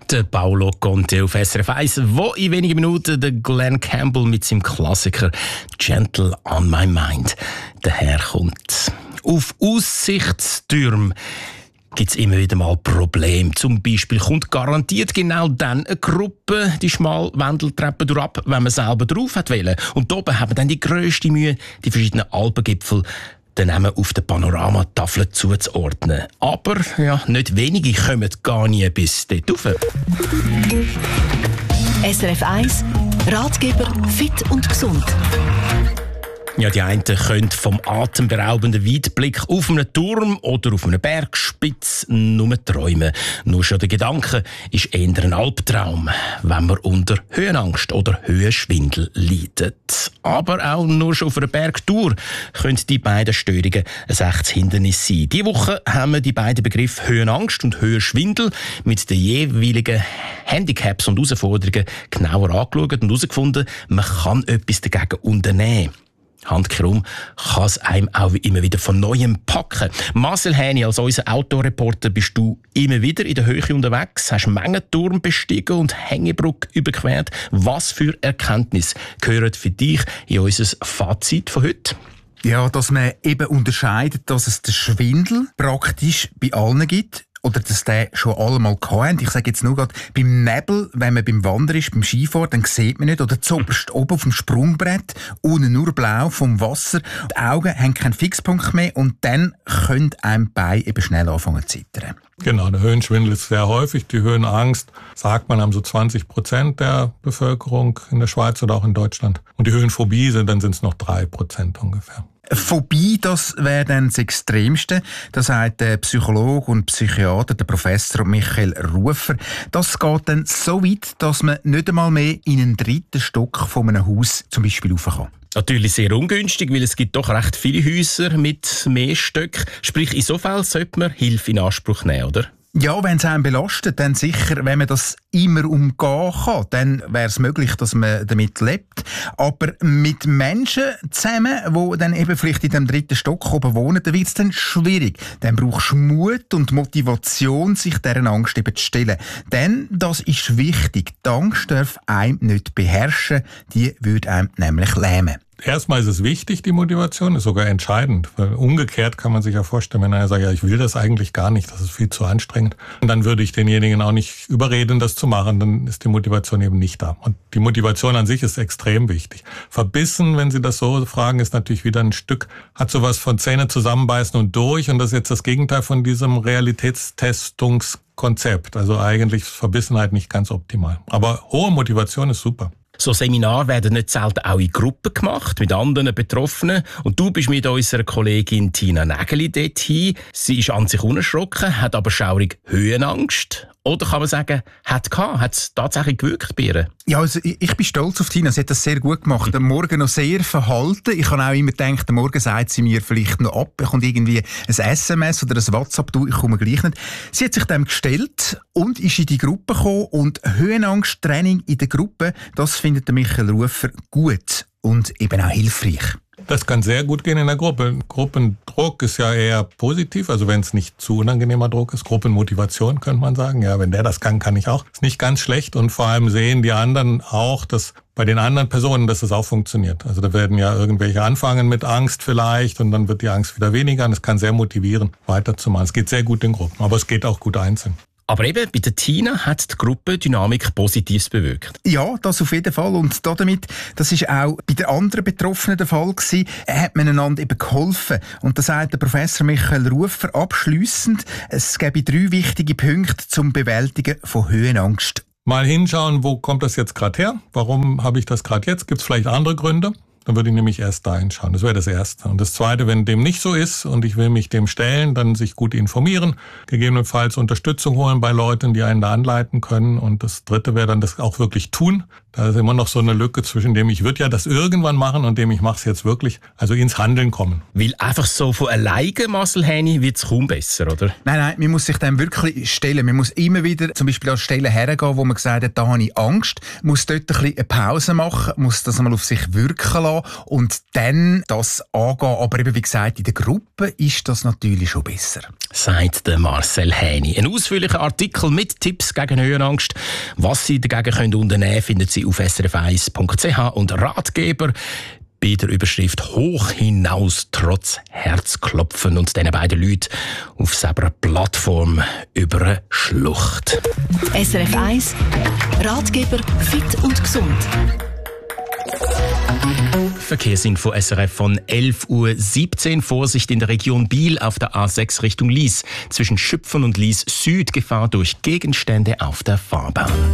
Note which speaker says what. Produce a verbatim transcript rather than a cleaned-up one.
Speaker 1: Der Paolo Conte auf S R F eins, wo in wenigen Minuten der Glenn Campbell mit seinem Klassiker «Gentle on my mind» daherkommt. Auf Aussichtstürmen gibt es immer wieder mal Probleme. Zum Beispiel kommt garantiert genau dann eine Gruppe die Schmalwendeltreppe durchab, wenn man selber drauf hat wollen. Und oben haben dann die grösste Mühe, die verschiedenen Alpengipfel den Namen auf der Panoramatafel zuzuordnen. Aber ja, nicht wenige kommen gar nie bis dort rauf.
Speaker 2: S R F eins Ratgeber fit und gesund.
Speaker 1: Ja, die einen können vom atemberaubenden Weitblick auf einem Turm oder auf einer Bergspitze nur träumen. Nur schon der Gedanke ist eher ein Albtraum, wenn man unter Höhenangst oder Höhenschwindel leidet. Aber auch nur schon auf einer Bergtour können die beiden Störungen ein echtes Hindernis sein. Diese Woche haben wir die beiden Begriffe Höhenangst und Höhenschwindel mit den jeweiligen Handicaps und Herausforderungen genauer angeschaut und herausgefunden, man kann etwas dagegen unternehmen. Handkehrum kann es einem auch immer wieder von Neuem packen. Marcel Häni, als unser Autoreporter bist du immer wieder in der Höhe unterwegs, hast Mengenturm bestiegen und Hängebrücke überquert. Was für Erkenntnisse gehören für dich in unser Fazit von heute?
Speaker 3: Ja, dass man eben unterscheidet, dass es den Schwindel praktisch bei allen gibt. Oder dass der schon allemal hatten. Ich sage jetzt nur gerade, beim Nebel, wenn man beim Wandern ist, beim Skifahren, dann sieht man nicht. Oder zoberst oben auf dem Sprungbrett, unten nur blau vom Wasser. Die Augen haben keinen Fixpunkt mehr und dann können einem Bein eben schnell anfangen zu zittern.
Speaker 4: Genau, der Höhenschwindel ist sehr häufig. Die Höhenangst, sagt man, haben so zwanzig Prozent der Bevölkerung in der Schweiz oder auch in Deutschland. Und die Höhenphobie sind, dann sind es noch drei Prozent ungefähr.
Speaker 3: Phobie, das wäre dann das Extremste. Das sagt der Psychologe und Psychiater, der Professor Michael Rufer. Das geht dann so weit, dass man nicht einmal mehr in einen dritten Stock von einem Haus zum Beispiel rauf kann.
Speaker 1: Natürlich sehr ungünstig, weil es gibt doch recht viele Häuser mit mehr Stöcken. Sprich, in so Fällen sollte man Hilfe in Anspruch nehmen, oder?
Speaker 3: Ja, wenn es einen belastet, dann sicher, wenn man das immer umgehen kann, dann wäre es möglich, dass man damit lebt. Aber mit Menschen zusammen, die dann eben vielleicht in dem dritten Stock oben wohnen, dann wird es dann schwierig. Dann brauchst du Mut und Motivation, sich deren Angst eben zu stellen. Denn das ist wichtig. Die Angst darf einem nicht beherrschen, die würde einem nämlich lähmen.
Speaker 4: Erstmal ist es wichtig, die Motivation, ist sogar entscheidend. Weil umgekehrt kann man sich ja vorstellen, wenn einer sagt, ja, ich will das eigentlich gar nicht, das ist viel zu anstrengend. Und dann würde ich denjenigen auch nicht überreden, das zu machen, dann ist die Motivation eben nicht da. Und die Motivation an sich ist extrem wichtig. Verbissen, wenn Sie das so fragen, ist natürlich wieder ein Stück, hat sowas von Zähne zusammenbeißen und durch. Und das ist jetzt das Gegenteil von diesem Realitätstestungskonzept. Also eigentlich ist Verbissenheit nicht ganz optimal. Aber hohe Motivation ist super.
Speaker 1: So Seminare werden nicht selten auch in Gruppen gemacht, mit anderen Betroffenen. Und du bist mit unserer Kollegin Tina Nägeli dort hin. Sie ist an sich unerschrocken, hat aber schaurig Höhenangst. Oder kann man sagen, hat gehabt, hat es tatsächlich gewirkt bei ihr?
Speaker 3: Ja, also ich, ich bin stolz auf Tina, sie hat das sehr gut gemacht. Am Morgen noch sehr verhalten. Ich habe auch immer gedacht, am Morgen sagt sie mir vielleicht noch ab, kommt irgendwie ein S M S oder ein WhatsApp, du, ich komme gleich nicht. Sie hat sich dem gestellt und ist in die Gruppe gekommen und Höhenangsttraining in der Gruppe, das findet der Michael Rufer gut und eben auch hilfreich.
Speaker 4: Das kann sehr gut gehen in der Gruppe. Gruppendruck ist ja eher positiv, also wenn es nicht zu unangenehmer Druck ist. Gruppenmotivation könnte man sagen. Ja, wenn der das kann, kann ich auch. Ist nicht ganz schlecht und vor allem sehen die anderen auch, dass bei den anderen Personen, dass es auch funktioniert. Also da werden ja irgendwelche anfangen mit Angst vielleicht und dann wird die Angst wieder weniger und es kann sehr motivieren, weiterzumachen. Es geht sehr gut in Gruppen, aber es geht auch gut einzeln.
Speaker 1: Aber eben, bei der Tina hat die Gruppendynamik Positives bewirkt.
Speaker 3: Ja, das auf jeden Fall. Und damit, das ist auch bei den anderen Betroffenen der Fall gewesen, hat man einander eben geholfen. Und da sagt der Professor Michael Rufer abschliessend, es gäbe drei wichtige Punkte zum Bewältigen von Höhenangst.
Speaker 4: Mal hinschauen, wo kommt das jetzt gerade her? Warum habe ich das gerade jetzt? Gibt es vielleicht andere Gründe? Dann würde ich nämlich erst da hinschauen. Das wäre das Erste. Und das Zweite, wenn dem nicht so ist und ich will mich dem stellen, dann sich gut informieren, gegebenenfalls Unterstützung holen bei Leuten, die einen da anleiten können. Und das Dritte wäre dann das auch wirklich tun. Da ist immer noch so eine Lücke zwischen dem, ich würde ja das irgendwann machen und dem, ich mache es jetzt wirklich, also ins Handeln kommen.
Speaker 1: Weil einfach so von alleine, Marcel Häni, wird es kaum besser, oder?
Speaker 3: Nein, nein, man muss sich dem wirklich stellen. Man muss immer wieder zum Beispiel an Stellen hergehen, wo man gesagt hat, da habe ich Angst, muss dort ein bisschen eine Pause machen, muss das einmal auf sich wirken lassen. lassen und dann das angehen. Aber eben, wie gesagt, in der Gruppe ist das natürlich schon besser.
Speaker 1: Sagt der Marcel Häni. Ein ausführlicher Artikel mit Tipps gegen Höhenangst. Was Sie dagegen können unternehmen können, finden Sie auf s r f eins punkt c h und Ratgeber bei der Überschrift «Hoch hinaus trotz Herzklopfen» und diesen beiden Leuten auf selber Plattform über eine Schlucht.
Speaker 2: S R F eins Ratgeber fit und gesund.
Speaker 1: Verkehrsinfo S R F von elf Uhr siebzehn. Vorsicht in der Region Biel auf der A sechs Richtung Lies. Zwischen Schüpfen und Lies Süd Gefahr durch Gegenstände auf der Fahrbahn.